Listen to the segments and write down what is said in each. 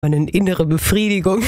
Eine innere Befriedigung.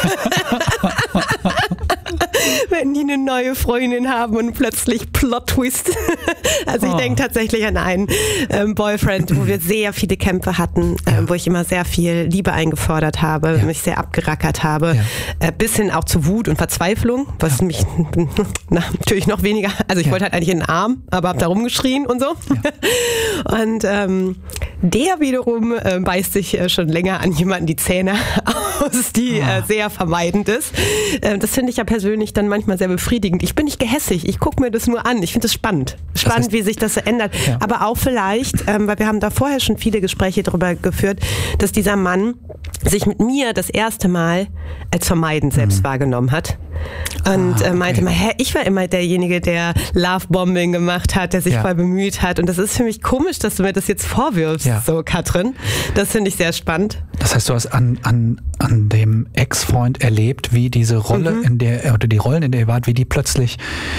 Wenn die eine neue Freundin haben und plötzlich Plot-Twist. Also ich denke tatsächlich an einen Boyfriend, wo wir sehr viele Kämpfe hatten, wo ich immer sehr viel Liebe eingefordert habe, mich sehr abgerackert habe, bis hin auch zu Wut und Verzweiflung, was mich natürlich noch weniger, also ich wollte halt eigentlich in den Arm, aber hab da rumgeschrien und so. Ja. Und der wiederum beißt sich schon länger an jemanden die Zähne aus, die sehr vermeidend ist. Das finde ich ja persönlich dann manchmal sehr befriedigend. Ich bin nicht gehässig, ich gucke mir das nur an. Ich finde es spannend. Spannend, wie sich das so ändert. Ja. Aber auch vielleicht, weil wir haben da vorher schon viele Gespräche darüber geführt, dass dieser Mann sich mit mir das erste Mal als vermeidend selbst wahrgenommen hat. Und meinte mal, ich war immer derjenige, der Lovebombing gemacht hat, der sich voll bemüht hat. Und das ist für mich komisch, dass du mir das jetzt vorwirfst, so Katrin. Das finde ich sehr spannend. Das heißt, du hast an dem Ex-Freund erlebt, wie diese Rolle, in der, oder die Rollen, in der ihr wart, wie die plötzlich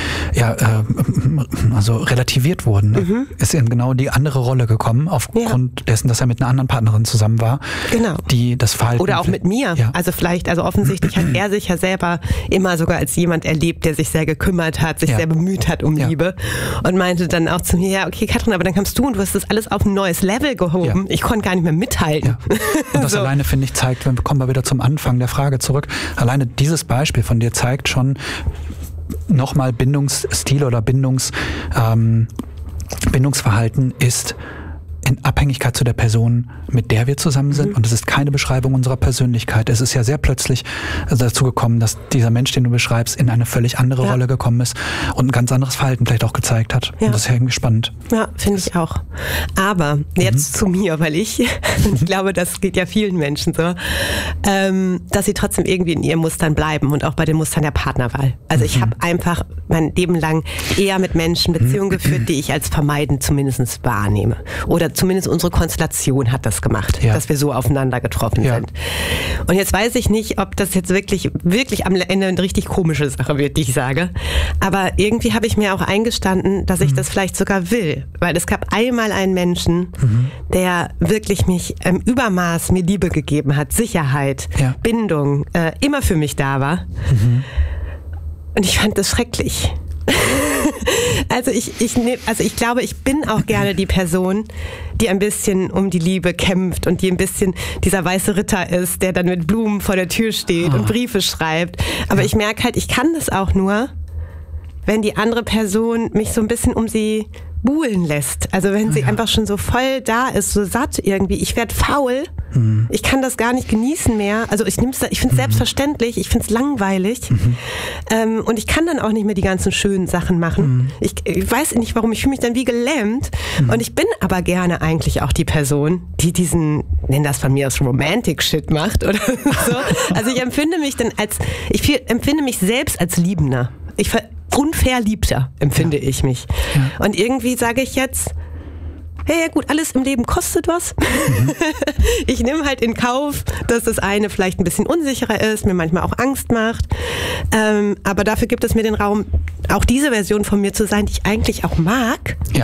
also relativiert wurden. Ne? Ist in genau die andere Rolle gekommen, aufgrund dessen, dass er mit einer anderen Partnerin zusammen war. Genau. Die das Verhalten... Oder auch mit mir. Ja. Also offensichtlich hat er sich ja selber immer sogar als jemand erlebt, der sich sehr gekümmert hat, sich sehr bemüht hat um Liebe. Und meinte dann auch zu mir, okay Katrin, aber dann kamst du und du hast das alles auf ein neues Level gehoben. Ich konnte gar nicht mehr mithalten. Ja. Und das alleine, finde ich, zeigt, wir kommen wieder zum Anfang der Frage zurück, alleine dieses Beispiel von dir zeigt schon nochmal Bindungsstil oder Bindungsverhalten ist in Abhängigkeit zu der Person, mit der wir zusammen sind. Und es ist keine Beschreibung unserer Persönlichkeit. Es ist ja sehr plötzlich dazu gekommen, dass dieser Mensch, den du beschreibst, in eine völlig andere Rolle gekommen ist und ein ganz anderes Verhalten vielleicht auch gezeigt hat. Und das ist ja irgendwie spannend. Ja, finde ich auch. Aber jetzt zu mir, weil ich glaube, das geht ja vielen Menschen so, dass sie trotzdem irgendwie in ihren Mustern bleiben und auch bei den Mustern der Partnerwahl. Also ich habe einfach mein Leben lang eher mit Menschen Beziehungen geführt, die ich als vermeidend zumindest wahrnehme. Oder zumindest unsere Konstellation hat das gemacht, dass wir so aufeinander getroffen sind. Und jetzt weiß ich nicht, ob das jetzt wirklich am Ende eine richtig komische Sache wird, die ich sage. Aber irgendwie habe ich mir auch eingestanden, dass ich das vielleicht sogar will. Weil es gab einmal einen Menschen, der wirklich mich im Übermaß mir Liebe gegeben hat, Sicherheit, Bindung, immer für mich da war. Und ich fand das schrecklich. Also ich glaube, ich bin auch gerne die Person, die ein bisschen um die Liebe kämpft und die ein bisschen dieser weiße Ritter ist, der dann mit Blumen vor der Tür steht und Briefe schreibt. Aber ich merke halt, ich kann das auch nur, wenn die andere Person mich so ein bisschen um sie buhlen lässt. Also wenn sie einfach schon so voll da ist, so satt irgendwie. Ich werde faul. Ich kann das gar nicht genießen mehr. Also ich finde es selbstverständlich, ich finde es langweilig. Und ich kann dann auch nicht mehr die ganzen schönen Sachen machen. Ich weiß nicht warum, ich fühle mich dann wie gelähmt. Und ich bin aber gerne eigentlich auch die Person, die diesen, nenn das von mir aus Romantic Shit macht oder so. Also ich empfinde mich selbst als Liebender. Unverliebter empfinde ich mich. Ja. Und irgendwie sage ich jetzt, hey, gut, alles im Leben kostet was. Ich nehme halt in Kauf, dass das eine vielleicht ein bisschen unsicherer ist, mir manchmal auch Angst macht. Aber dafür gibt es mir den Raum, auch diese Version von mir zu sein, die ich eigentlich auch mag. Ja.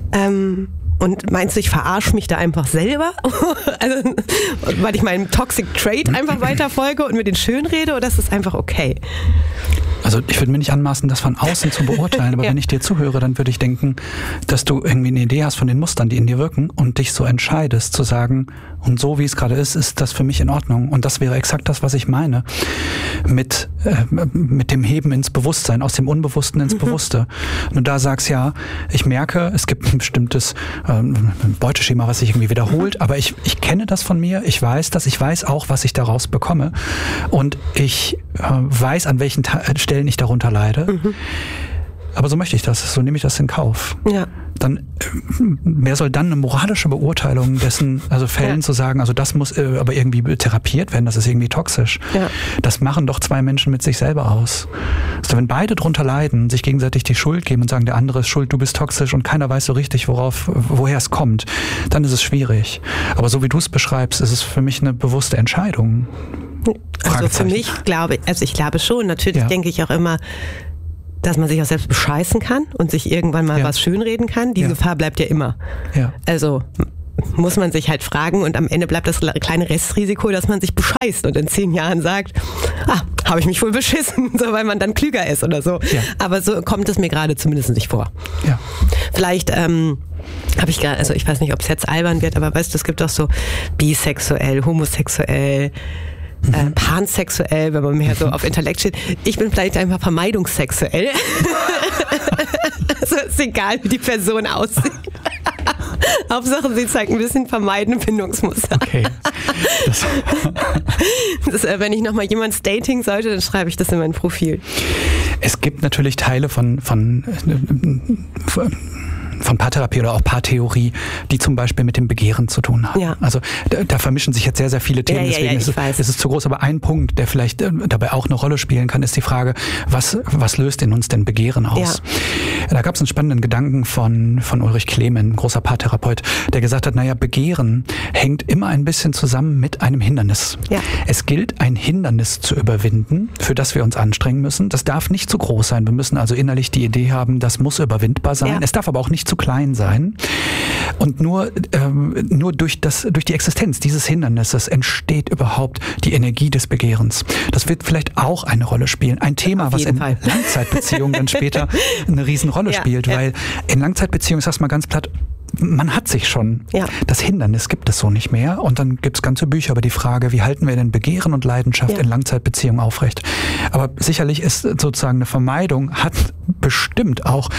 Und meinst du, ich verarsche mich da einfach selber? Also, weil ich meinem Toxic Trait einfach weiter folge und mir den schön rede, oder ist das einfach okay? Also ich würde mir nicht anmaßen, das von außen zu beurteilen, aber wenn ich dir zuhöre, dann würde ich denken, dass du irgendwie eine Idee hast von den Mustern, die in dir wirken und dich so entscheidest zu sagen, und so wie es gerade ist das für mich in Ordnung. Und das wäre exakt das, was ich meine mit dem Heben ins Bewusstsein, aus dem Unbewussten ins Bewusste. Und du da sagst, ja, ich merke, es gibt ein bestimmtes Beuteschema, was sich irgendwie wiederholt, aber ich kenne das von mir, ich weiß das, ich weiß auch, was ich daraus bekomme und ich weiß, an welchen Stellen ich darunter leide. Aber so möchte ich das, so nehme ich das in Kauf. Ja. Dann, wer soll dann eine moralische Beurteilung dessen, also Fällen zu sagen, also das muss aber irgendwie therapiert werden, das ist irgendwie toxisch. Ja. Das machen doch zwei Menschen mit sich selber aus. Also wenn beide drunter leiden, sich gegenseitig die Schuld geben und sagen, der andere ist schuld, du bist toxisch und keiner weiß so richtig, woher es kommt, dann ist es schwierig. Aber so wie du es beschreibst, ist es für mich eine bewusste Entscheidung. Also für mich ich glaube schon, natürlich denke ich auch immer, dass man sich auch selbst bescheißen kann und sich irgendwann mal was schönreden kann. Die Gefahr bleibt ja immer. Ja. Also muss man sich halt fragen und am Ende bleibt das kleine Restrisiko, dass man sich bescheißt und in 10 Jahren sagt, habe ich mich wohl beschissen, so, weil man dann klüger ist oder so. Ja. Aber so kommt es mir gerade zumindest nicht vor. Ja. Vielleicht habe ich gerade, also ich weiß nicht, ob es jetzt albern wird, aber weißt du, es gibt auch so bisexuell, homosexuell, pansexuell, wenn man mehr so auf Intellekt steht. Ich bin vielleicht einfach vermeidungssexuell. Also ist egal, wie die Person aussieht. Hauptsache, sie zeigt ein bisschen vermeidende Bindungsmuster. Okay. Wenn ich nochmal jemands dating sollte, dann schreibe ich das in mein Profil. Es gibt natürlich Teile von Paartherapie oder auch Paartheorie, die zum Beispiel mit dem Begehren zu tun haben. Ja. Also da vermischen sich jetzt sehr, sehr viele Themen, deswegen ist es zu groß. Aber ein Punkt, der vielleicht dabei auch eine Rolle spielen kann, ist die Frage, was löst in uns denn Begehren aus? Ja. Da gab es einen spannenden Gedanken von Ulrich Klemen, ein großer Paartherapeut, der gesagt hat, Begehren hängt immer ein bisschen zusammen mit einem Hindernis. Ja. Es gilt, ein Hindernis zu überwinden, für das wir uns anstrengen müssen. Das darf nicht zu groß sein. Wir müssen also innerlich die Idee haben, das muss überwindbar sein. Ja. Es darf aber auch nicht zu klein sein. Und nur durch die Existenz dieses Hindernisses entsteht überhaupt die Energie des Begehrens. Das wird vielleicht auch eine Rolle spielen. Ein Thema, was in Langzeitbeziehungen dann später eine Riesenrolle spielt, weil in Langzeitbeziehungen, ich sag's mal ganz platt, man hat sich schon. Ja. Das Hindernis gibt es so nicht mehr. Und dann gibt es ganze Bücher über die Frage, wie halten wir denn Begehren und Leidenschaft in Langzeitbeziehungen aufrecht? Aber sicherlich ist sozusagen eine Vermeidung, hat bestimmt auch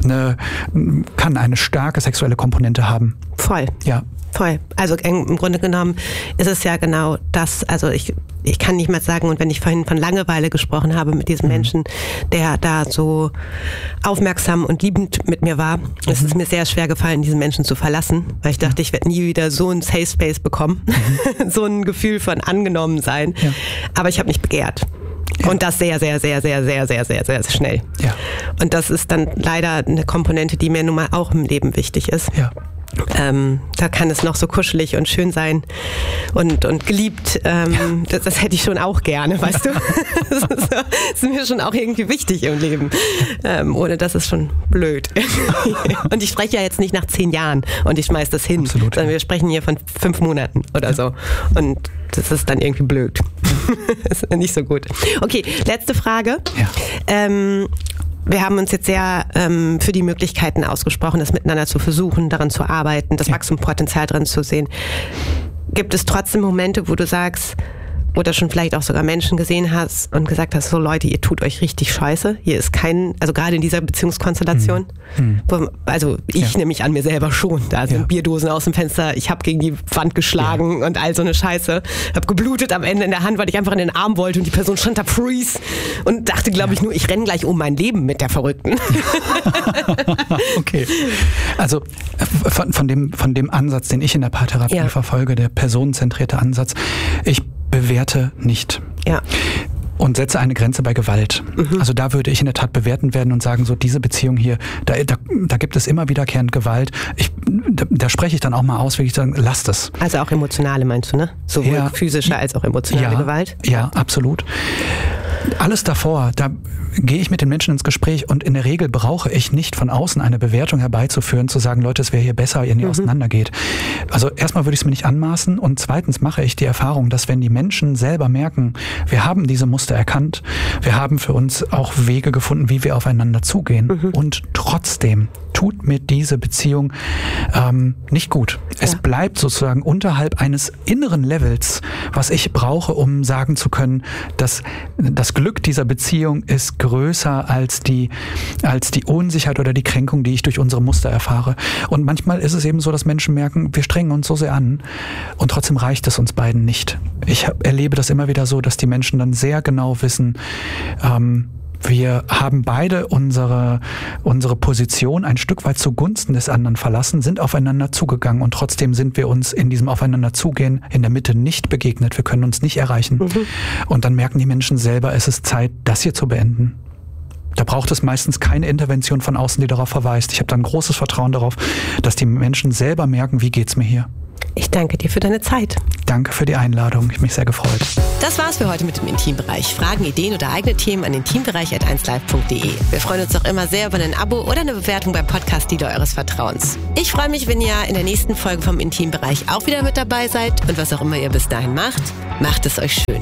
kann eine starke sexuelle Komponente haben. Voll. Ja. Voll. Also im Grunde genommen ist es ja genau das, also ich kann nicht mal sagen, und wenn ich vorhin von Langeweile gesprochen habe mit diesem Menschen, der da so aufmerksam und liebend mit mir war, ist es mir sehr schwer gefallen, diesen Menschen zu verlassen, weil ich dachte, ich werde nie wieder so einen Safe Space bekommen, so ein Gefühl von angenommen sein, aber ich habe nicht begehrt. Ja. Und das sehr, sehr, sehr, sehr, sehr, sehr, sehr, sehr schnell. Ja. Und das ist dann leider eine Komponente, die mir nun mal auch im Leben wichtig ist. Ja. Da kann es noch so kuschelig und schön sein und geliebt. Das hätte ich schon auch gerne, weißt du? Das ist mir schon auch irgendwie wichtig im Leben. Ohne das ist schon blöd. Und ich spreche ja jetzt nicht nach 10 Jahren und ich schmeiß das hin. Absolut, sondern wir sprechen hier von 5 Monaten oder so. Und das ist dann irgendwie blöd. Das ist nicht so gut. Okay, letzte Frage. Ja. Wir haben uns jetzt sehr für die Möglichkeiten ausgesprochen, das miteinander zu versuchen, daran zu arbeiten, das Wachstumspotenzial drin zu sehen. Gibt es trotzdem Momente, wo du sagst, oder schon vielleicht auch sogar Menschen gesehen hast und gesagt hast, so Leute, ihr tut euch richtig scheiße. Hier ist also gerade in dieser Beziehungskonstellation, also ich nehme mich an mir selber schon. Da sind Bierdosen aus dem Fenster, ich habe gegen die Wand geschlagen und all so eine Scheiße. Habe geblutet am Ende in der Hand, weil ich einfach in den Arm wollte und die Person stand da freeze und dachte, glaube ich, nur, ich renne gleich um mein Leben mit der Verrückten. Okay. Also von dem Ansatz, den ich in der Paartherapie verfolge, der personenzentrierte Ansatz, ich bewerte nicht. Ja. Und setze eine Grenze bei Gewalt. Also da würde ich in der Tat bewerten werden und sagen, so diese Beziehung hier, da gibt es immer wiederkehrend Gewalt. Da spreche ich dann auch mal aus, wirklich sagen, lasst es. Also auch emotionale meinst du, ne? Sowohl physische als auch emotionale Gewalt? Ja, absolut. Alles davor, da gehe ich mit den Menschen ins Gespräch und in der Regel brauche ich nicht von außen eine Bewertung herbeizuführen, zu sagen, Leute, es wäre hier besser, wenn ihr auseinandergeht. Also erstmal würde ich es mir nicht anmaßen und zweitens mache ich die Erfahrung, dass wenn die Menschen selber merken, wir haben diese Muster erkannt, wir haben für uns auch Wege gefunden, wie wir aufeinander zugehen und trotzdem tut mir diese Beziehung nicht gut. Es bleibt sozusagen unterhalb eines inneren Levels, was ich brauche, um sagen zu können, dass das Glück dieser Beziehung ist größer als die Unsicherheit oder die Kränkung, die ich durch unsere Muster erfahre. Und manchmal ist es eben so, dass Menschen merken, wir strengen uns so sehr an und trotzdem reicht es uns beiden nicht. Ich erlebe das immer wieder so, dass die Menschen dann sehr genau wissen, wir haben beide unsere Position ein Stück weit zugunsten des anderen verlassen, sind aufeinander zugegangen und trotzdem sind wir uns in diesem Aufeinanderzugehen in der Mitte nicht begegnet. Wir können uns nicht erreichen. Und dann merken die Menschen selber, es ist Zeit, das hier zu beenden. Da braucht es meistens keine Intervention von außen, die darauf verweist. Ich habe dann großes Vertrauen darauf, dass die Menschen selber merken, wie geht's mir hier. Ich danke dir für deine Zeit. Danke für die Einladung. Ich mich sehr gefreut. Das war's für heute mit dem Intimbereich. Fragen, Ideen oder eigene Themen an intimbereich@1live.de. Wir freuen uns auch immer sehr über ein Abo oder eine Bewertung beim Podcast-Dealer eures Vertrauens. Ich freue mich, wenn ihr in der nächsten Folge vom Intimbereich auch wieder mit dabei seid. Und was auch immer ihr bis dahin macht, macht es euch schön.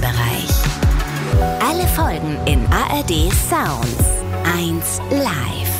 Intimbereich. Alle Folgen in ARD Sounds. 1 Live.